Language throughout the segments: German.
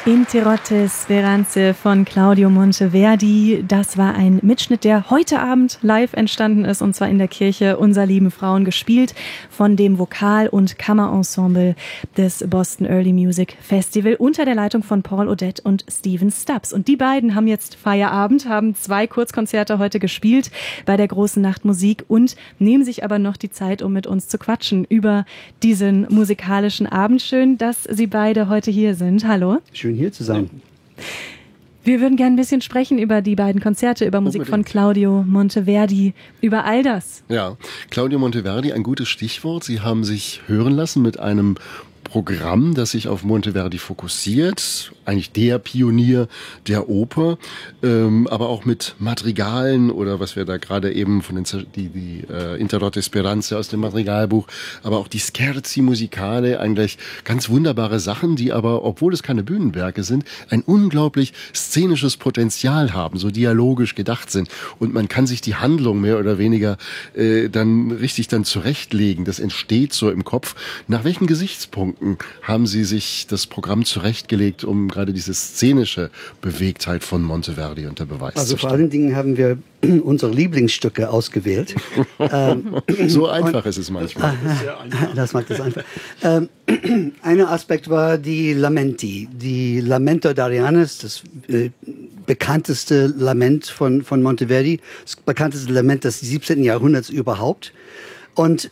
Interotte Speranze von Claudio Monteverdi. Das war ein Mitschnitt, der heute Abend live entstanden ist, und zwar in der Kirche Unser lieben Frauen, gespielt von dem Vokal- und Kammerensemble des Boston Early Music Festival unter der Leitung von Paul Odette und Stephen Stubbs. Und die beiden haben jetzt Feierabend, haben 2 Kurzkonzerte heute gespielt bei der großen Nachtmusik und nehmen sich aber noch die Zeit, um mit uns zu quatschen über diesen musikalischen Abend. Schön, dass Sie beide heute hier sind. Hallo. Schön hier zu sein. Wir würden gerne ein bisschen sprechen über die beiden Konzerte, über Musik von Claudio Monteverdi, über all das. Ja, Claudio Monteverdi, ein gutes Stichwort. Sie haben sich hören lassen mit einem Programm, das sich auf Monteverdi fokussiert, eigentlich der Pionier der Oper, aber auch mit Madrigalen oder was wir da gerade eben von die Interotte Speranze aus dem Madrigalbuch, aber auch die Scherzi Musicale, eigentlich ganz wunderbare Sachen, die aber, obwohl es keine Bühnenwerke sind, ein unglaublich szenisches Potenzial haben, so dialogisch gedacht sind, und man kann sich die Handlung mehr oder weniger dann richtig zurechtlegen. Das entsteht so im Kopf. Nach welchen Gesichtspunkten haben Sie sich das Programm zurechtgelegt, um gerade diese szenische Bewegtheit von Monteverdi unter Beweis zu stellen? Also vor allen Dingen haben wir unsere Lieblingsstücke ausgewählt. So einfach ist es manchmal. Das macht es einfach. Ein Aspekt war die Lamenti. Die Lamento d'Arianes, das bekannteste Lament von Monteverdi, das bekannteste Lament des 17. Jahrhunderts überhaupt. Und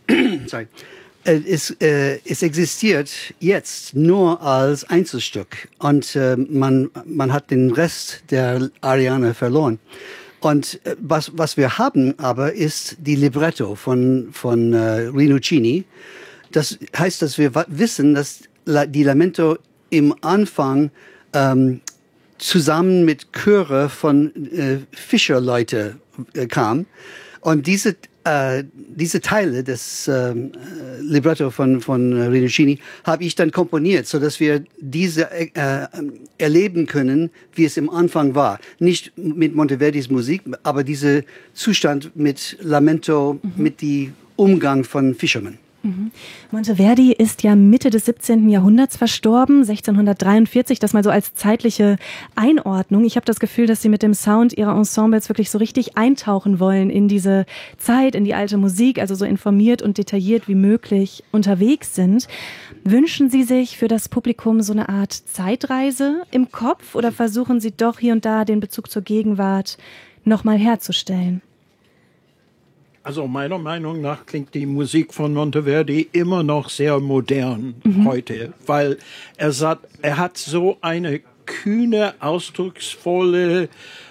es existiert jetzt nur als Einzelstück, und man hat den Rest der Ariane verloren. Und was wir haben aber ist die Libretto von Rinuccini. Das heißt, dass wir wissen, dass die Lamento im Anfang zusammen mit Chöre von Fischerleute kam, und diese Teile des Libretto von Rinuccini habe ich dann komponiert, so dass wir diese erleben können, wie es im Anfang war. Nicht mit Monteverdis Musik, aber dieser Zustand mit Lamento, mit dem Umgang von Fischermen. Monteverdi ist ja Mitte des 17. Jahrhunderts verstorben, 1643, das mal so als zeitliche Einordnung. Ich habe das Gefühl, dass Sie mit dem Sound Ihrer Ensembles wirklich so richtig eintauchen wollen in diese Zeit, in die alte Musik, also so informiert und detailliert wie möglich unterwegs sind. Wünschen Sie sich für das Publikum so eine Art Zeitreise im Kopf, oder versuchen Sie doch hier und da den Bezug zur Gegenwart nochmal herzustellen? Also meiner Meinung nach klingt die Musik von Monteverdi immer noch sehr modern heute, weil er hat so eine kühne, ausdrucksvolle,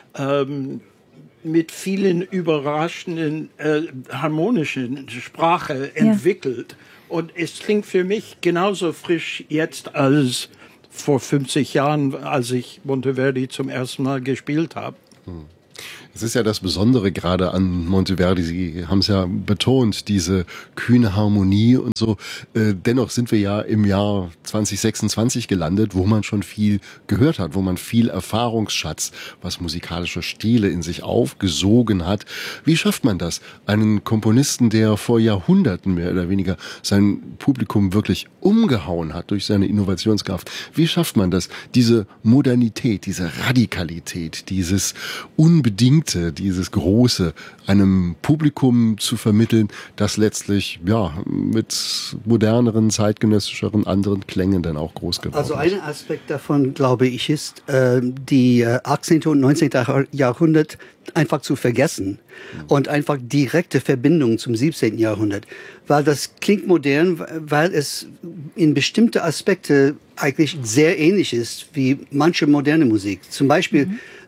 mit vielen überraschenden, harmonischen Sprache entwickelt. Und es klingt für mich genauso frisch jetzt als vor 50 Jahren, als ich Monteverdi zum ersten Mal gespielt habe. Es ist ja das Besondere gerade an Monteverdi, Sie haben es ja betont, diese kühne Harmonie und so. Dennoch sind wir ja im Jahr 2026 gelandet, wo man schon viel gehört hat, wo man viel Erfahrungsschatz, was musikalische Stile in sich aufgesogen hat. Wie schafft man das? Einen Komponisten, der vor Jahrhunderten mehr oder weniger sein Publikum wirklich umgehauen hat durch seine Innovationskraft. Wie schafft man das? Diese Modernität, diese Radikalität, dieses Unbedingte, dieses Große einem Publikum zu vermitteln, das letztlich mit moderneren, zeitgenössischeren, anderen Klängen dann auch groß geworden ist. Also ein Aspekt davon, glaube ich, ist die 18. und 19. Jahrhundert einfach zu vergessen und einfach direkte Verbindung zum 17. Jahrhundert. Weil das klingt modern, weil es in bestimmte Aspekte eigentlich sehr ähnlich ist wie manche moderne Musik. Zum Beispiel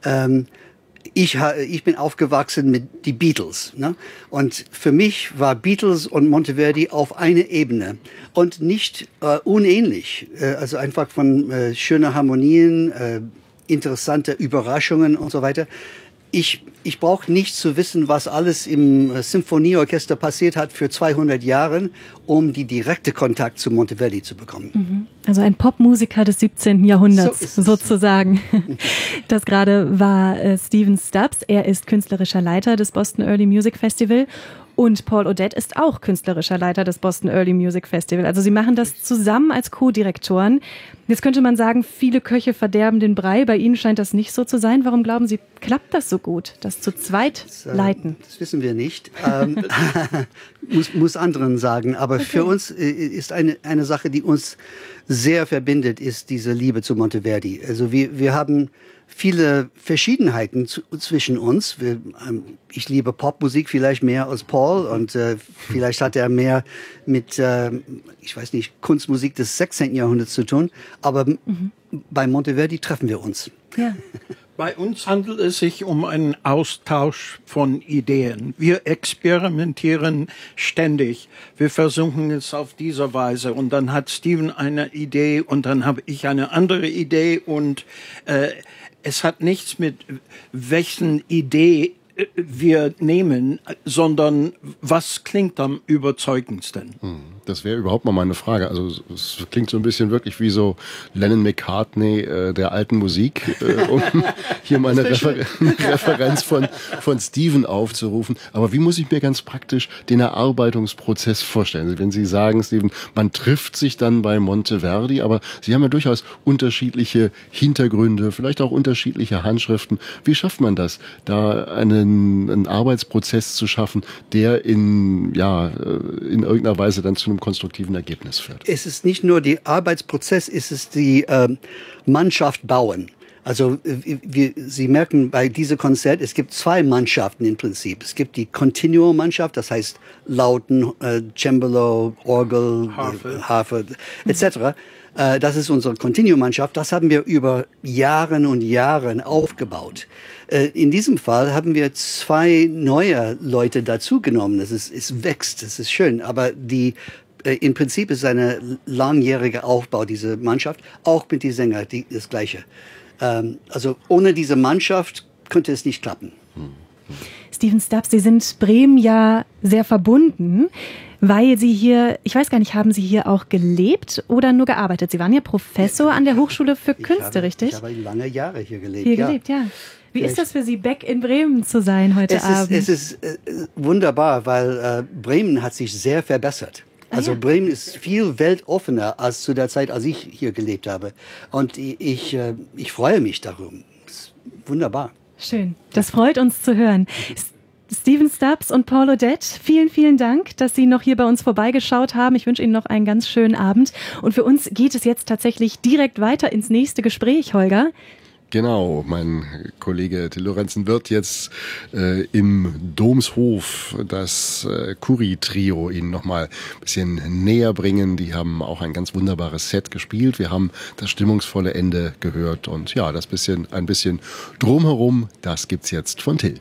ich bin aufgewachsen mit die Beatles, ne? Und für mich war Beatles und Monteverdi auf einer Ebene und nicht unähnlich. Also einfach von schöner Harmonien, interessante Überraschungen und so weiter. Ich brauche nicht zu wissen, was alles im Symphonieorchester passiert hat für 200 Jahre, um die direkte Kontakt zu Monteverdi zu bekommen. Also ein Popmusiker des 17. Jahrhunderts sozusagen. Das gerade war Stephen Stubbs. Er ist künstlerischer Leiter des Boston Early Music Festival. Und Paul Odette ist auch künstlerischer Leiter des Boston Early Music Festival. Also sie machen das zusammen als Co-Direktoren. Jetzt könnte man sagen, viele Köche verderben den Brei. Bei Ihnen scheint das nicht so zu sein. Warum glauben Sie, klappt das so gut, das zu zweit leiten? Das wissen wir nicht. muss anderen sagen. Aber für uns ist eine Sache, die uns sehr verbindet, ist diese Liebe zu Monteverdi. Also wir haben viele Verschiedenheiten zwischen uns. Ich liebe Popmusik vielleicht mehr als Paul und vielleicht hat er mehr mit, ich weiß nicht, Kunstmusik des 16. Jahrhunderts zu tun. Aber bei Monteverdi treffen wir uns. Ja. Bei uns handelt es sich um einen Austausch von Ideen. Wir experimentieren ständig. Wir versuchen es auf diese Weise. Und dann hat Steven eine Idee und dann habe ich eine andere Idee. Und es hat nichts mit welchen Idee wir nehmen, sondern was klingt am überzeugendsten. Das wäre überhaupt mal meine Frage. Also es klingt so ein bisschen wirklich wie so Lennon-McCartney der alten Musik, um hier mal eine Referenz von Steven aufzurufen. Aber wie muss ich mir ganz praktisch den Erarbeitungsprozess vorstellen? Wenn Sie sagen, Steven, man trifft sich dann bei Monteverdi, aber Sie haben ja durchaus unterschiedliche Hintergründe, vielleicht auch unterschiedliche Handschriften. Wie schafft man das, da einen Arbeitsprozess zu schaffen, der in irgendeiner Weise dann zu einem konstruktiven Ergebnis führt? Es ist nicht nur der Arbeitsprozess, es ist die Mannschaft bauen. Also Sie merken bei diesem Konzert, es gibt zwei Mannschaften im Prinzip. Es gibt die Continuo-Mannschaft, das heißt Lauten, Cembalo, Orgel, Harfe etc. Das ist unsere Continuo-Mannschaft. Das haben wir über Jahre und Jahre aufgebaut. In diesem Fall haben wir zwei neue Leute dazugenommen. Es wächst, es ist schön, aber im Prinzip ist eine langjährige Aufbau dieser Mannschaft, auch mit den Sängern das Gleiche. Also ohne diese Mannschaft könnte es nicht klappen. Steven Stubbs, Sie sind Bremen ja sehr verbunden, weil Sie hier, ich weiß gar nicht, haben Sie hier auch gelebt oder nur gearbeitet? Sie waren ja Professor an der Hochschule für Künste, richtig? Ich habe lange Jahre hier gelebt. Wie ist das für Sie, back in Bremen zu sein heute Abend? Es ist wunderbar, weil Bremen hat sich sehr verbessert. Also Bremen ist viel weltoffener als zu der Zeit, als ich hier gelebt habe. Und ich freue mich darum. Das ist wunderbar. Schön, das freut uns zu hören. Steven Stubbs und Paul Odette, vielen, vielen Dank, dass Sie noch hier bei uns vorbeigeschaut haben. Ich wünsche Ihnen noch einen ganz schönen Abend. Und für uns geht es jetzt tatsächlich direkt weiter ins nächste Gespräch, Holger. Genau, mein Kollege Till Lorenzen wird jetzt im Domshof das Curie-Trio Ihnen nochmal ein bisschen näher bringen. Die haben auch ein ganz wunderbares Set gespielt. Wir haben das stimmungsvolle Ende gehört und ja, ein bisschen drumherum, das gibt's jetzt von Till.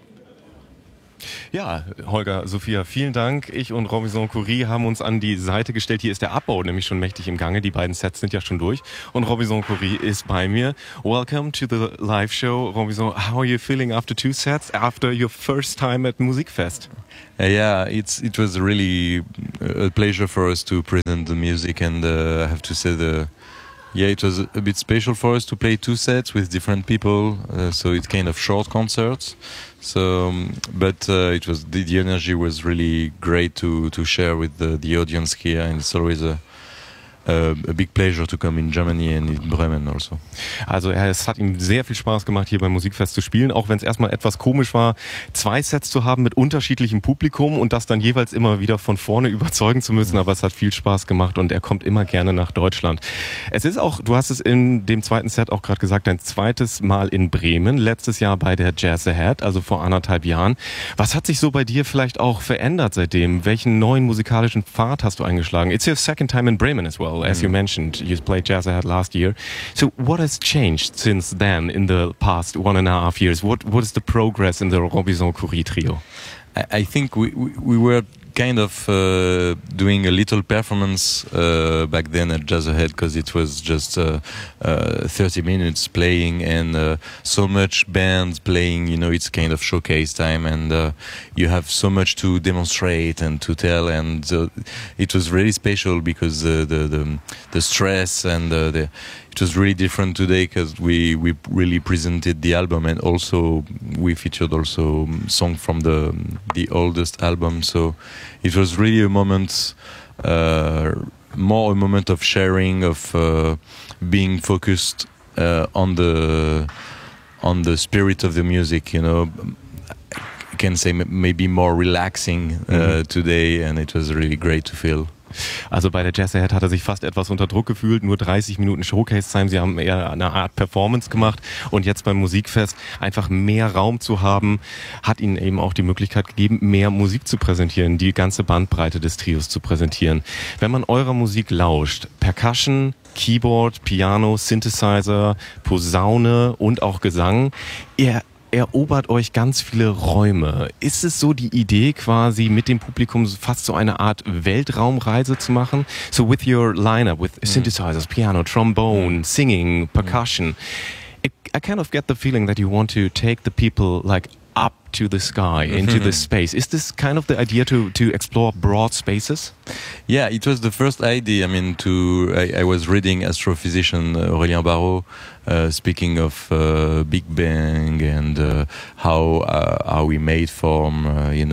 Ja, Holger, Sophia, vielen Dank. Ich und Robinson Curie haben uns an die Seite gestellt. Hier ist der Abbau nämlich schon mächtig im Gange. Die beiden Sets sind ja schon durch. Und Robinson Curie ist bei mir. Welcome to the live show. Robinson, how are you feeling after two sets, after your first time at Musikfest? Yeah, it was really a pleasure for us to present the music, and I have to say it was a bit special for us to play two sets with different people, so it's kind of short concerts. So, but it was the energy was really great to share with the audience here, and it's always a big pleasure to come in Germany and in Bremen also. Also es hat ihm sehr viel Spaß gemacht, hier beim Musikfest zu spielen, auch wenn es erstmal etwas komisch war, zwei Sets zu haben mit unterschiedlichem Publikum und das dann jeweils immer wieder von vorne überzeugen zu müssen, aber es hat viel Spaß gemacht und er kommt immer gerne nach Deutschland. Es ist auch, du hast es in dem zweiten Set auch gerade gesagt, dein zweites Mal in Bremen, letztes Jahr bei der Jazz Ahead, also vor 1,5 Jahren. Was hat sich so bei dir vielleicht auch verändert seitdem? Welchen neuen musikalischen Pfad hast du eingeschlagen? It's your second time in Bremen as well. As you mentioned, you played Jazz Ahead last year. So what has changed since then in the past 1.5 years? What is the progress in the Robinson Curie trio? I think we were kind of doing a little performance back then at Jazz Ahead, because it was just 30 minutes playing and so much bands playing. You know, it's kind of showcase time, and you have so much to demonstrate and to tell, and it was really special because the stress and it was really different today, because we really presented the album, and also we featured also song from the oldest album. So it was really a moment, more a moment of sharing, of being focused on the spirit of the music. You know, I can say maybe more relaxing today, and it was really great to feel. Also bei der Jazz Ahead hat er sich fast etwas unter Druck gefühlt, nur 30 Minuten Showcase-Time, sie haben eher eine Art Performance gemacht, und jetzt beim Musikfest einfach mehr Raum zu haben, hat ihnen eben auch die Möglichkeit gegeben, mehr Musik zu präsentieren, die ganze Bandbreite des Trios zu präsentieren. Wenn man eurer Musik lauscht, Percussion, Keyboard, Piano, Synthesizer, Posaune und auch Gesang, erobert euch ganz viele Räume. Ist es so die Idee, quasi mit dem Publikum fast so eine Art Weltraumreise zu machen? So with your lineup, with synthesizers, piano, trombone, singing, percussion, I kind of get the feeling that you want to take the people like up to the sky, into the space. Is this kind of the idea to explore broad spaces? Yeah, it was the first idea. I mean, I was reading astrophysician Aurélien Barraud speaking of Big Bang and how we made from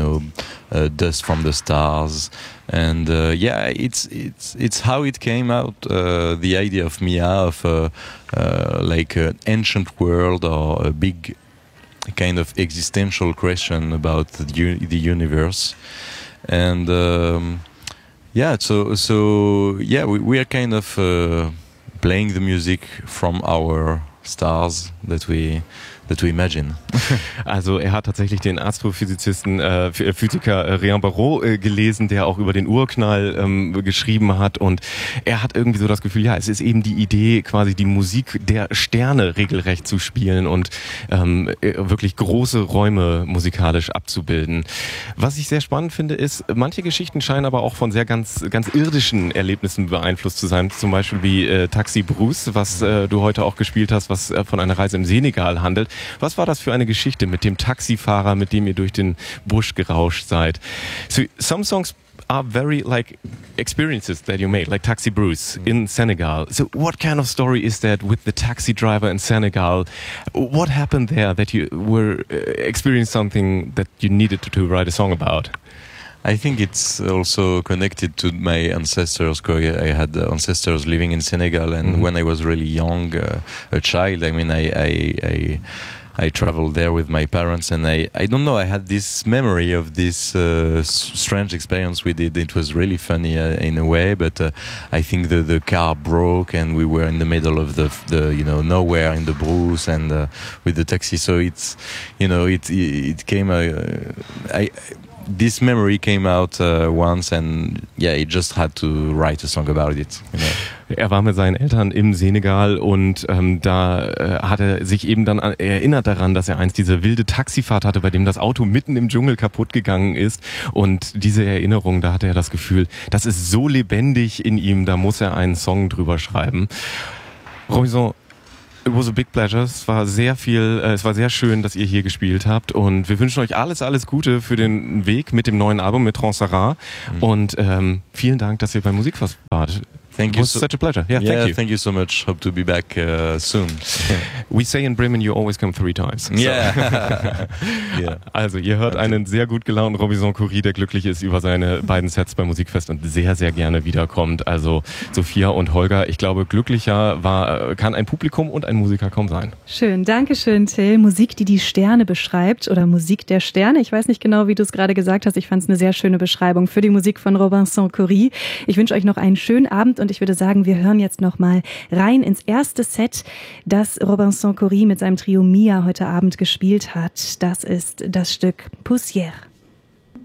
dust from the stars, and it's how it came out. The idea of Mia, of like an ancient world or a big kind of existential question about the universe, and we are kind of playing the music from our stars that we imagine. Also er hat tatsächlich den Astrophysiker Réan Barraud gelesen, der auch über den Urknall geschrieben hat, und er hat irgendwie so das Gefühl, ja, es ist eben die Idee, quasi die Musik der Sterne regelrecht zu spielen und wirklich große Räume musikalisch abzubilden. Was ich sehr spannend finde, ist, manche Geschichten scheinen aber auch von sehr ganz irdischen Erlebnissen beeinflusst zu sein, zum Beispiel wie Taxi Bruce, was du heute auch gespielt hast, was von einer Reise im Senegal handelt. Was war das für eine Geschichte mit dem Taxifahrer, mit dem ihr durch den Busch gerauscht seid? So some songs are very like experiences that you made, like Taxi Bruce in Senegal. So what kind of story is that with the taxi driver in Senegal? What happened there that you were experiencing something that you needed to write a song about? I think it's also connected to my ancestors. I had ancestors living in Senegal, and when I was really young, a child, I mean, I traveled there with my parents, and I don't know, I had this memory of this strange experience we did. It was really funny in a way, but I think the car broke, and we were in the middle of the nowhere in the Brousse, and with the taxi. So it's, it came. This memory came out once, and he just had to write a song about it. Er war mit seinen Eltern im Senegal, und da hat er sich eben dann erinnert daran, dass er einst diese wilde Taxifahrt hatte, bei dem das Auto mitten im Dschungel kaputt gegangen ist, und diese Erinnerung, da hatte er das Gefühl, das ist so lebendig in ihm, da muss er einen Song drüber schreiben. Robinson, it was a big pleasure. Es war sehr schön, dass ihr hier gespielt habt, und wir wünschen euch alles Gute für den Weg mit dem neuen Album, mit Transara, und vielen Dank, dass ihr beim Musikfest wart. Thank you. It was such a pleasure. Yeah, thank you. Thank you so much. Hope to be back soon. We say in Bremen, you always come 3 times. So. Yeah. Also, ihr hört einen sehr gut gelaunten Robinson Cory, der glücklich ist über seine beiden Sets beim Musikfest und sehr, sehr gerne wiederkommt. Also, Sophia und Holger, ich glaube, glücklicher kann ein Publikum und ein Musiker kaum sein. Schön, danke schön, Till. Musik, die die Sterne beschreibt, oder Musik der Sterne. Ich weiß nicht genau, wie du es gerade gesagt hast. Ich fand es eine sehr schöne Beschreibung für die Musik von Robinson Cory. Ich wünsche euch noch einen schönen Abend, und ich würde sagen, wir hören jetzt noch mal rein ins erste Set, das Robinson Cory mit seinem Trio Mia heute Abend gespielt hat. Das ist das Stück Poussière.